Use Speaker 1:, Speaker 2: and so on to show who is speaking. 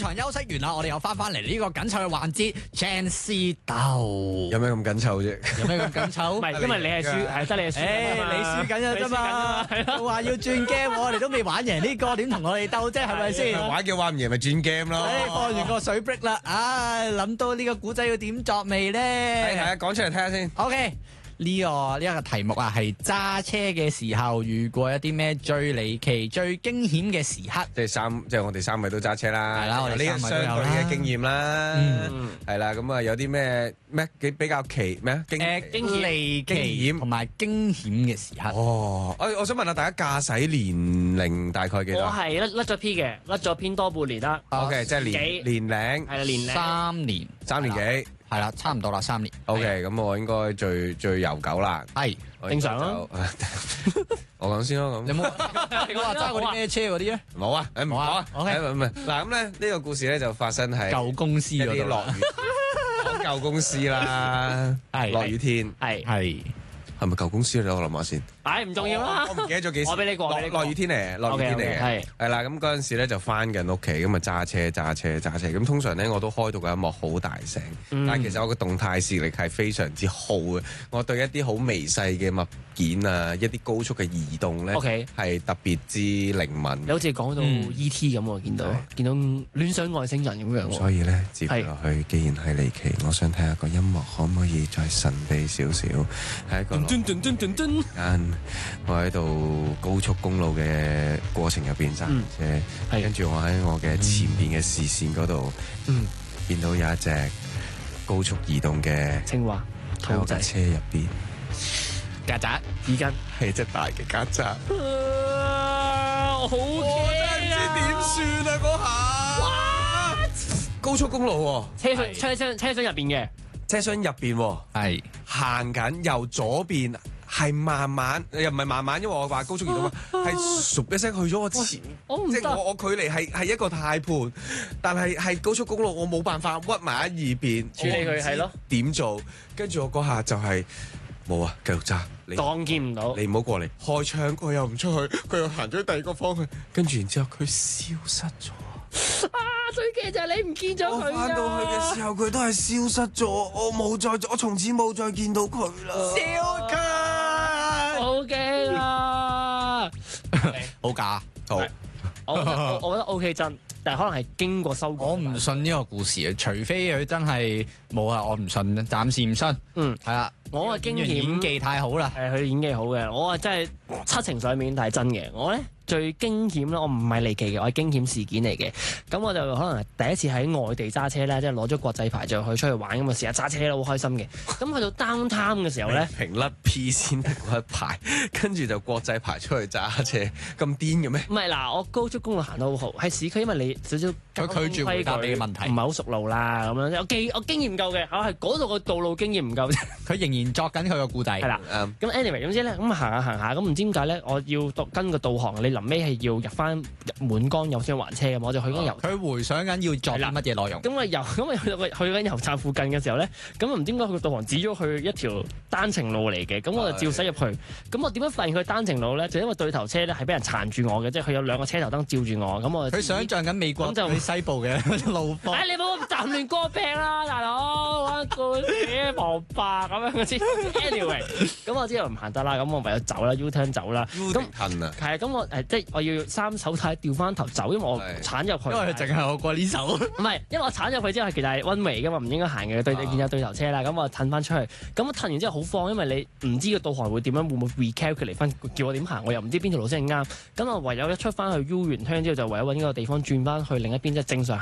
Speaker 1: 場休息完啦，我哋又翻嚟呢個緊湊嘅環節，Jam 師鬥。
Speaker 2: 有咩咁緊湊啫？
Speaker 1: 有咩咁緊
Speaker 3: 唔
Speaker 1: 湊？
Speaker 3: 係，因為你係輸，係得你係輸。
Speaker 1: 你輸緊嘅啫嘛。話要轉 game，我哋都未玩贏呢個，點同我哋鬥啫？係咪先？
Speaker 2: 玩嘅玩唔贏咪轉 game 咯。
Speaker 1: 放完個水 break 啦，諗到呢個古仔要點作未咧？
Speaker 2: 睇下，講出嚟睇下先。
Speaker 1: OK，呢個題目啊，係揸車嘅時候遇過一啲咩最離奇、最驚險嘅時刻？
Speaker 2: 即係我哋三位都揸車啦。
Speaker 1: 係啦，我哋
Speaker 2: 呢個相對嘅經驗啦。係啦，咁啊有啲咩比較咩啊？
Speaker 1: 離奇同埋驚險嘅時刻。
Speaker 2: 哦，我想問下大家駕駛年齡大概幾多？
Speaker 3: 我係甩咗 P 嘅，甩咗偏多半年啦。
Speaker 2: OK， 即係年齡
Speaker 3: 係啦，年齡
Speaker 1: 3年
Speaker 2: 幾？
Speaker 1: 係啦，差唔多啦，3年。
Speaker 2: OK， 咁我應該最悠久啦。
Speaker 1: 係
Speaker 3: 正常咯。
Speaker 2: 我講先咯，咁
Speaker 1: 你冇話揸過啲咩車嗰啲咧？
Speaker 2: 冇啊，唔好啊。
Speaker 1: OK，
Speaker 2: 唔係嗱，咁咧呢個故事咧就發生喺
Speaker 1: 舊公司
Speaker 2: 一
Speaker 1: 嗰度。
Speaker 2: 啲落雨，講舊公司啦，
Speaker 1: 係
Speaker 2: 落雨天
Speaker 3: 係
Speaker 2: 係咪舊公司咧？我諗下先。
Speaker 3: 唔重要啦。
Speaker 2: 我唔記得咗幾時。
Speaker 3: 我俾你過，
Speaker 2: 落雨天嚟，落雨天嚟嘅。係啦，咁嗰陣時咧就翻緊屋企，咁啊揸車。咁通常咧我都開到個音樂好大聲，但係其實我個動態視力係非常之好嘅。我對一啲好微細嘅物件啊，一啲高速嘅移動咧，係特別之靈敏。
Speaker 3: 你好似講到 E.T. 咁喎，見到戀上外星人咁樣。
Speaker 2: 所以咧接落去，既然係離奇，我想睇下個音樂可唔可以再神秘少少，係一個我喺度高速公路嘅過程入邊揸車，跟住我喺我嘅前邊嘅視線嗰度，見到有一隻高速移動嘅
Speaker 3: 青蛙
Speaker 2: 喺我架車入邊，
Speaker 1: 曱甴
Speaker 3: 耳根
Speaker 2: 係隻大嘅曱甴。
Speaker 3: 我好驚
Speaker 2: 唔知點算啊！嗰下高速公路喎，
Speaker 3: 車廂入邊嘅
Speaker 2: 車廂入邊
Speaker 1: 係
Speaker 2: 行緊，由左邊。係慢慢，又唔係慢慢，因為我話高速移動嘛，係唰一聲去咗我前，即係我距離係一個軚盤，但係高速公路，我冇辦法屈埋喺二邊
Speaker 3: 處理佢係咯。
Speaker 2: 點做？跟住我嗰下就係冇啊，繼續揸。
Speaker 3: 當見唔到，
Speaker 2: 你唔好過嚟開窗，佢又唔出去，佢又行咗第二個方向，跟住然之後佢消失咗。
Speaker 3: 最驚就係你唔見咗佢。
Speaker 2: 我翻到去嘅時候，佢都係消失咗，我從此冇再見到佢啦。
Speaker 1: 燒佢，
Speaker 3: 好驚啊！
Speaker 1: 好假，
Speaker 2: 好。
Speaker 3: 我覺得 OK 真，但係可能係經過修改。
Speaker 1: 我唔信呢個故事啊，除非佢真係冇啊，我唔信，暫時唔信。係啦，
Speaker 3: 我嘅經驗
Speaker 1: 演技太好啦，
Speaker 3: 佢演技好嘅，我係真係七情上面，但係真嘅。我咧最驚險咧，我唔係離奇嘅，我係驚險事件嚟嘅。咁我就可能第一次喺外地揸車咧，即係攞咗國際牌就去出去玩咁啊，成日揸車啦，好開心嘅。咁去到 downtown 嘅時候咧，
Speaker 2: 平甩 P 先得嗰一排，跟住就國際牌出去揸車，咁癲嘅咩？
Speaker 3: 唔係嗱，我高速公路行得好好，喺市區，因為你少少
Speaker 1: 佢拒絕回答你嘅問題，
Speaker 3: 唔係好熟路啦咁樣。我經驗唔夠嘅，我係嗰度個道路經驗唔夠啫。
Speaker 1: 佢仍然作緊佢個故仔。
Speaker 3: 係啦，咁 anyway 總之咧，咁行下，咁唔知點解咧，我要跟個導航，你臨尾係要入滿江油先還車嘅，我就去嗰油。
Speaker 1: 佢回想緊要作啲乜嘢內容？
Speaker 3: 咁啊去緊油站附近嘅時候咧，咁唔知點解佢個導航指咗去一條單程路嚟嘅，咁我就照駛入去。咁我點樣發現佢單程路咧？就因為對頭車咧係俾人纏住我嘅，即係佢有2個車頭燈照住我。咁我
Speaker 1: 佢想像緊美國就西部嘅路況。
Speaker 3: 你冇咁雜亂歌病啦，大佬，玩個嘢旁白咁樣嗰啲。Anyway， 咁我之後唔行得啦，咁我唯有走啦 ，U turn 走啦。
Speaker 2: 咁近啊！
Speaker 3: 係啊，咁我即係我要3手軚調翻頭走，因為我鏟入去。
Speaker 1: 因為淨係我過呢手。
Speaker 3: 唔係，因為我鏟入去之後其實係one way噶嘛，唔應該行嘅。見有對頭車啦，咁我褪翻出去。咁我褪完之後好慌，因為你唔知個導航會點樣，會唔會 recalculate 翻叫我點行，我又唔知邊條路先係啱。咁我唯有一出翻去 U 完 turn 之後，就唯有揾個地方轉翻去另一邊，即係正常。